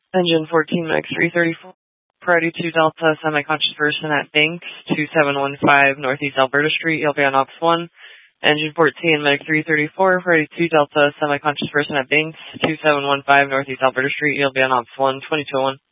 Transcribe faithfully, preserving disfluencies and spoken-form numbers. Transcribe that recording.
Engine fourteen, Meg three thirty-four. Priority two Delta, semi-conscious person at Banks, two seven one five Northeast Alberta Street. You'll be on Ops one. Engine fourteen, Meg three thirty-four. Priority two Delta, semi-conscious person at Banks, two seven one five Northeast Alberta Street. You'll be on Ops one, twenty-two oh one.